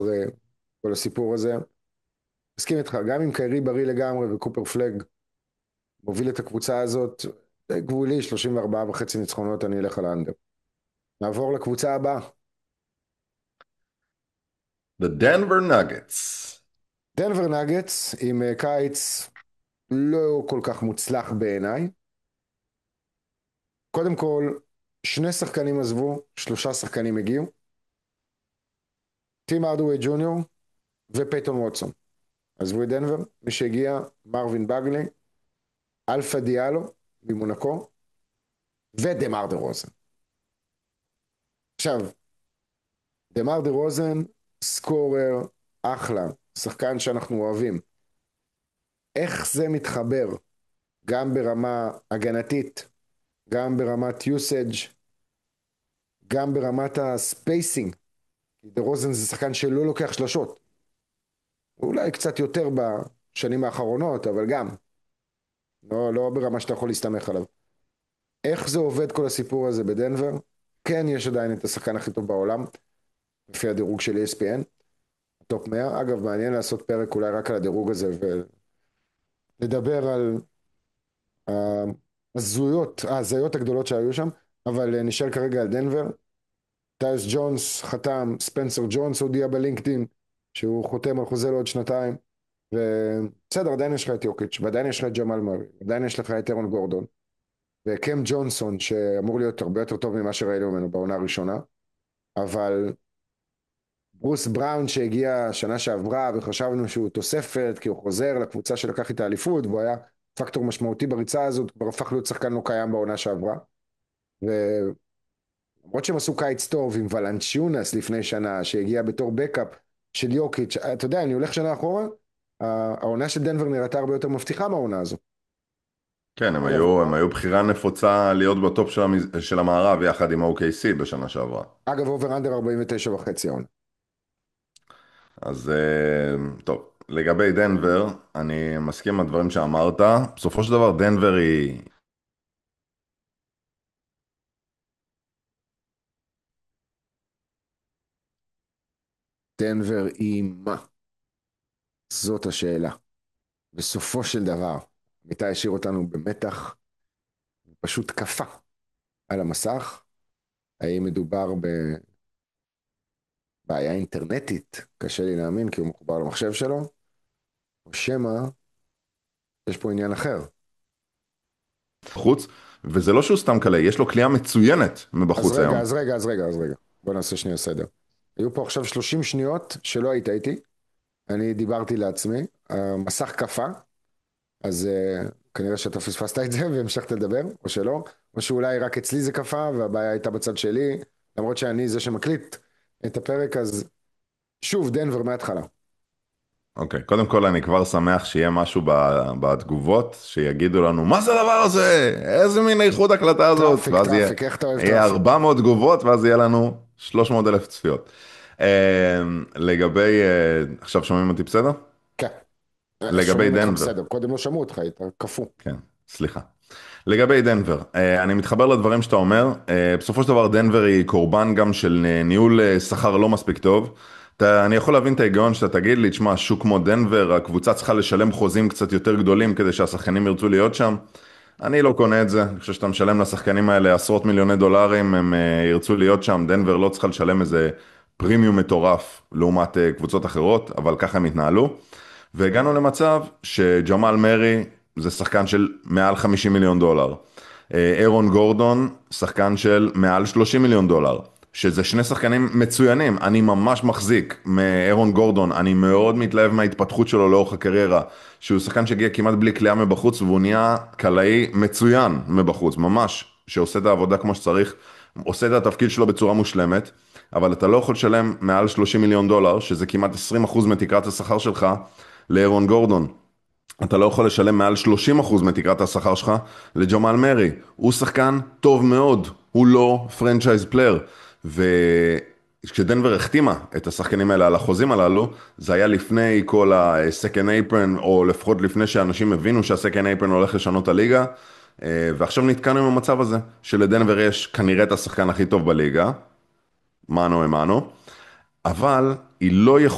כל הסיפור הזה. מסכים איתך, גם אם קיירי בריא לגמרי וקופר פלג מוביל את הקבוצה הזאת, זה גבולי, 34.5 ניצחונות, אני אלך על האנדר. נעבור לקבוצה הבאה. The Denver Nuggets. דנבר נגטס עם קיץ לא כל כך מוצלח בעיניי. קודם כל, שני שחקנים עזבו, שלושה שחקנים הגיעו. טים ארדווי ג'וניור ופייטון ווטסון. עזבו את דנבר, מי שהגיע, מרווין בגלי, אלפה דיאלו ממונקו, ודמר דה רוזן. עכשיו, דמר דה רוזן, סקורר, אחלה, שחקן שאנחנו אוהבים. איך זה מתחבר, גם ברמה הגנתית, גם ברמת יוסאג', גם ברמת הספייסינג. דה רוזן זה שחקן שלא לוקח שלשות. אולי קצת יותר בשנים האחרונות, אבל גם. לא ברמה שאתה יכול להסתמך עליו. איך זה עובד כל הסיפור הזה בדנבר? כן, יש עדיין את השחקן הכי טוב בעולם, לפי הדירוג של ESPN, טופ 100. אגב, מעניין לעשות פרק אולי רק על הדירוג הזה, ולדבר על ההזויות הגדולות שהיו שם, אבל נשאר כרגע על דנבר. טייס ג'ונס חתם, ספנסר ג'ונס הודיע בלינקדאין, שהוא חותם על חוזה לעוד שנתיים, ובסדר, עדיין יש לך את יוקיץ', ועדיין יש לך את ג'מאל מרי, עדיין יש לך את אירון גורדון, וקם ג'ונסון, שאמור להיות הרבה יותר טוב ממה שראינו ממנו בעונה הראשונה, אבל ברוס בראון שהגיע שנה שעברה, וחשבנו שהוא תוספת, כי הוא חוזר לקבוצה שלקח את האליפות, והוא היה פקטור משמעותי בריצה הזאת, כבר הפך להיות שחקן לא קיים בעונה שעברה, ולמרות שהם עשו קיץ טוב עם ולנצ'יונס לפני שנה, שהגיע בתור בקאפ של יוקיץ', אתה יודע, אני הולך שנה אחורה, העונה של דנבר נראתה הרבה יותר מבטיחה מהעונה הזו. כן, אגב, הם היו בחירה נפוצה להיות בטופ של המערב יחד עם OKC בשנה שעברה. אובר אנדר 49.5 העונה. אז טוב, לגבי דנבר, אני מסכים עם הדברים שאמרת. בסופו של דבר דנבר היא... דנבר היא מה? זאת השאלה. בסופו של דבר, מיטה השאיר אותנו במתח, פשוט קפה על המסך. האם מדובר בבעיה אינטרנטית? קשה לי להאמין כי הוא מחובר למחשב שלו, או שמא יש פה עניין אחר. בחוץ, וזה לא שהוא סתם קלה, יש לו קליעה מצוינת אז מבחוץ רגע, היום. אז רגע. בוא נעשה שנייה סדר. היו פה עכשיו 30 שניות שלא היית איתי, אני דיברתי לעצמי, המסך קפא, אז כנראה שאתה פספסת את זה והמשכת לדבר, או שלא, או שאולי רק אצלי זה קפא והבעיה הייתה בצד שלי, למרות שאני זה שמקליט את הפרק. אז שוב, דנבר מההתחלה. אוקיי, קודם כל אני כבר שמח שיהיה משהו בתגובות, שיגידו לנו, מה זה הדבר הזה? איזה מין איכות הקלטה הזאת? ואז טראפיק, איך אתה אוהב יהיה טראפיק? 400 תגובות, ואז יהיה לנו 300,000 צפיות. לגבי, עכשיו שומעים אותי בסדר? כן, לגבי שומעים אותך דנבר, בסדר, קודם לא שמעו אותך, היית קפוא. כן, סליחה. לגבי דנבר, אני מתחבר לדברים שאתה אומר. בסופו של דבר דנבר היא קורבן גם של ניהול שכר לא מספיק טוב. אני יכול להבין את ההיגיון שאתה תגיד לי, תשמע, שוק כמו דנבר, הקבוצה צריכה לשלם חוזים קצת יותר גדולים כדי שהשחקנים ירצו להיות שם. אני לא קונה את זה. אני חושב שאתה משלם לשחקנים האלה עשרות מיליוני דולרים, הם ירצו להיות שם. דנבר לא צריכה לשלם איזה פרימיום מטורף לעומת קבוצות אחרות, אבל ככה הם התנהלו. והגענו למצב שג'מאל מרי זה שחקן של מעל 50 מיליון דולר. אירון גורדון, שחקן של מעל 30 מיליון דולר. שזה שני שחקנים מצוינים. אני ממש מחזיק מאירון גורדון, אני מאוד מתלהב מההתפתחות שלו לאורך הקריירה, שהוא שחקן שהגיע כמעט בלי קליעה מבחוץ, והוא נהיה קלעי מצוין מבחוץ, ממש, שעושה את העבודה כמו שצריך, עושה את התפקיד שלו בצורה מושלמת, אבל אתה לא יכול לשלם מעל 30 מיליון דולר, שזה כמעט 20% מתקרת השכר שלך, לאירון גורדון. אתה לא יכול לשלם מעל 30% מתקרת השכר שלך לג'מאל מרי. הוא שחקן טוב מאוד, הוא לא פרנצ'ייז פלייר. וכשדנבר החתימה את השחקנים האלה על החוזים הללו, זה היה לפני כל ה-second apron, או לפחות לפני שאנשים הבינו שה-second apron הולך לשנות את הליגה. ועכשיו נתקענו עם המצב הזה, שלדנבר יש כנראה את השחקן הכי טוב בליגה, מנו אמנו, אבל היא לא יכולה